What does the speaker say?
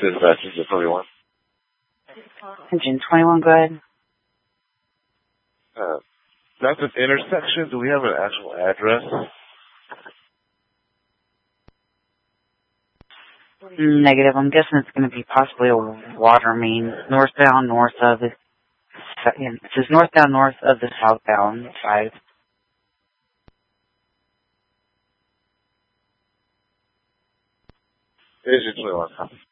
Dispatch, engine 21. Engine 21, go ahead. That's an intersection. Do we have an actual address? Negative. I'm guessing it's going to be possibly a water main. Northbound, north of the... It says northbound, north of the southbound side. Engine 21.